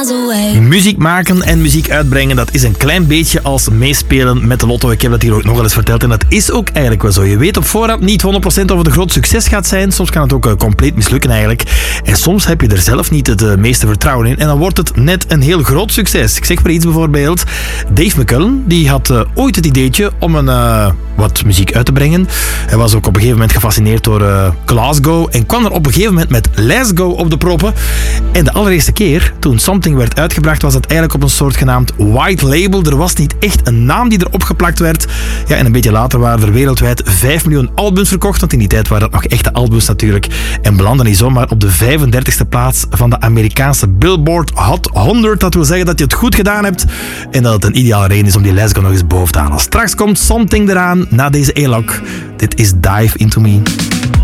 miles away. Muziek maken en muziek uitbrengen, dat is een klein beetje als meespelen met de lotto. Ik heb dat hier ook nog wel eens verteld en dat is ook eigenlijk wel zo. Je weet op voorhand niet 100% of het een groot succes gaat zijn. Soms kan het ook compleet mislukken eigenlijk. En soms heb je er zelf niet het meeste vertrouwen in en dan wordt het net een heel groot succes. Ik zeg maar iets bijvoorbeeld. Dave McCullen, die had ooit het ideetje om wat muziek uit te brengen. Hij was ook op een gegeven moment gefascineerd door Glasgow en kwam er op een gegeven moment met Let's Go op de proppen. En de allereerste keer toen Something werd uitgebracht was het eigenlijk op een soort genaamd white label. Er was niet echt een naam die erop geplakt werd. Ja, en een beetje later waren er wereldwijd 5 miljoen albums verkocht, want in die tijd waren dat nog echte albums natuurlijk. En belandde hij zomaar op de 35e plaats van de Amerikaanse Billboard Hot 100. Dat wil zeggen dat je het goed gedaan hebt en dat het een ideale reden is om die Let's Go nog eens boven te halen. Straks komt Something eraan na deze E-Lock. Dit is Dive Into Me.